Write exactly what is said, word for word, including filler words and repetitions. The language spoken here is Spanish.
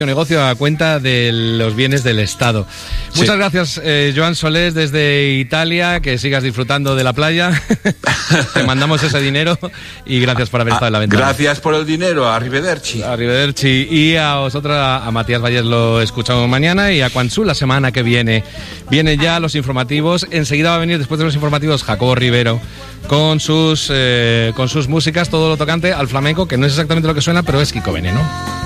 negocio a cuenta de los bienes del Estado. Sí. Muchas gracias, eh, Joan Solés, desde Italia, que sigas disfrutando de la playa. Te mandamos ese dinero y gracias por haber estado en la ventana. Gracias por el dinero, arrivederci. Arrivederci. Y a vosotros, a Matías Valles, lo escuchamos mañana, y a Quansu la semana que viene. Vienen ya los informativos. Enseguida va a venir, después de los informativos, Jacobo Rivero con sus, eh, con sus músicas, todo lo tocante al flamenco, que no es exactamente lo que suena, pero es Kiko Veneno.